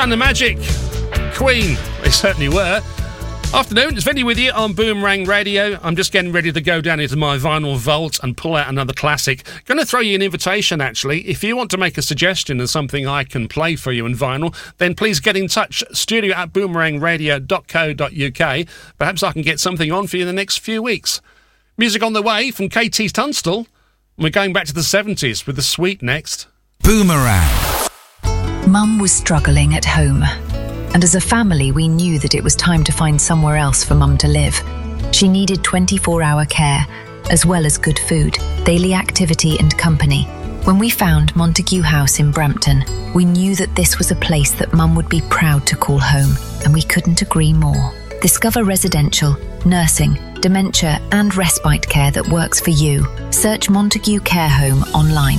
Done the magic. Queen, they certainly were. Afternoon, it's Vinny with you on Boomerang Radio. I'm just getting ready to go down into my vinyl vault and pull out another classic. Going to throw you an invitation, actually. If you want to make a suggestion of something I can play for you in vinyl, then please get in touch, studio@boomerangradio.co.uk. Perhaps I can get something on for you in the next few weeks. Music on the way from KT Tunstall. We're going back to the 70s with The Sweet next. Boomerang. Mum was struggling at home. And as a family, we knew that it was time to find somewhere else for Mum to live. She needed 24-hour care, as well as good food, daily activity and company. When we found Montague House in Brampton, we knew that this was a place that Mum would be proud to call home, and we couldn't agree more. Discover residential, nursing, dementia and respite care that works for you. Search Montague Care Home online.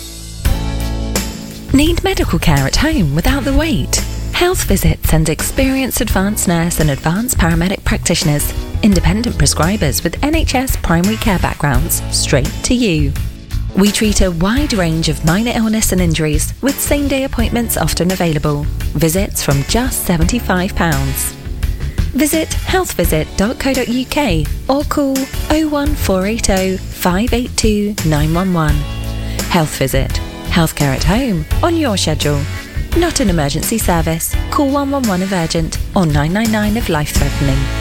Need medical care at home without the wait? Health Visit sends experienced advanced nurse and advanced paramedic practitioners, independent prescribers with NHS primary care backgrounds, straight to you. We treat a wide range of minor illness and injuries with same-day appointments often available. Visits from just £75. Visit healthvisit.co.uk or call 01480 582 911. Health Visit. Healthcare at home on your schedule. Not an emergency service. Call 111 if urgent or 999 if life-threatening.